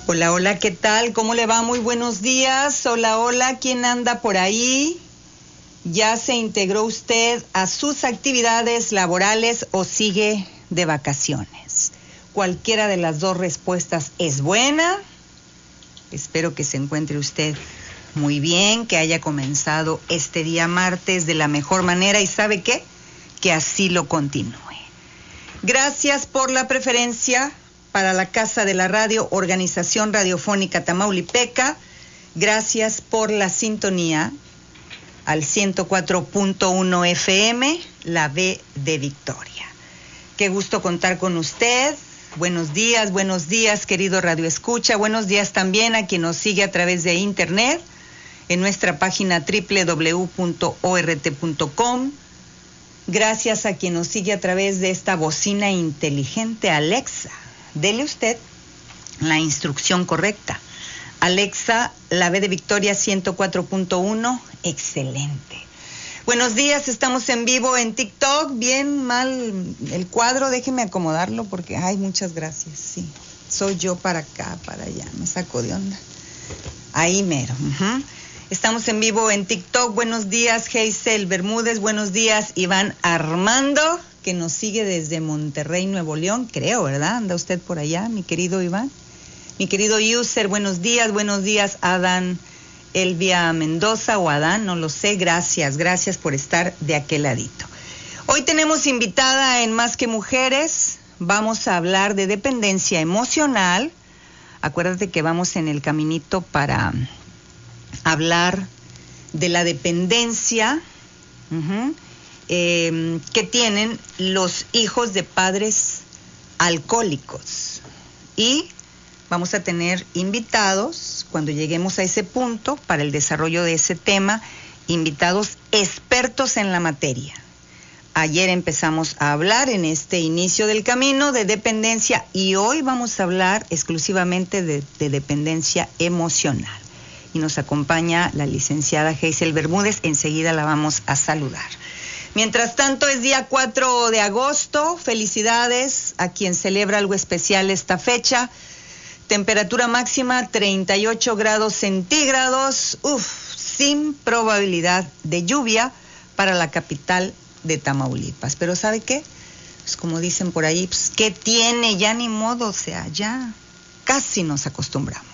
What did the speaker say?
Hola, hola, ¿qué tal? ¿Cómo le va? Muy buenos días. Hola, hola, ¿quién anda por ahí? ¿Ya se integró usted a sus actividades laborales o sigue de vacaciones? Cualquiera de las dos respuestas es buena. Espero que se encuentre usted muy bien, que haya comenzado este día martes de la mejor manera y ¿sabe qué? Que así lo continúe. Gracias por la preferencia para la Casa de la Radio, Organización Radiofónica Tamaulipeca. Gracias por la sintonía al 104.1 FM, la B de Victoria. Qué gusto contar con usted. Buenos días, querido Radio Escucha. Buenos días también a quien nos sigue a través de internet en nuestra página www.ort.com. Gracias a quien nos sigue a través de esta bocina inteligente Alexa. Dele usted la instrucción correcta. Alexa, la B de Victoria 104.1, excelente. Buenos días, estamos en vivo en TikTok. Bien mal el cuadro, déjeme acomodarlo porque, ay, muchas gracias. Sí, soy yo para acá, para allá, me saco de onda. Ahí mero. Estamos en vivo en TikTok. Buenos días, Geisel Bermúdez. Buenos días, Iván Armando, que nos sigue desde Monterrey, Nuevo León, creo, ¿verdad? ¿Anda usted por allá, mi querido Iván? Mi querido user, buenos días, Adán Elvia Mendoza o Adán, no lo sé, gracias por estar de aquel ladito. Hoy tenemos invitada en Más que Mujeres, vamos a hablar de dependencia emocional. Acuérdate que vamos en el caminito para hablar de la dependencia que tienen los hijos de padres alcohólicos. Y vamos a tener invitados, cuando lleguemos a ese punto, para el desarrollo de ese tema, invitados expertos en la materia. Ayer empezamos a hablar en este inicio del camino de dependencia y hoy vamos a hablar exclusivamente de dependencia emocional. Y nos acompaña la licenciada Geisel Bermúdez, enseguida la vamos a saludar. Mientras tanto, es día 4 de agosto, felicidades a quien celebra algo especial esta fecha. Temperatura máxima 38 grados centígrados, sin probabilidad de lluvia para la capital de Tamaulipas. Pero ¿sabe qué? Pues como dicen por ahí, pues, ¿qué tiene? Ya ni modo, o sea, ya casi nos acostumbramos.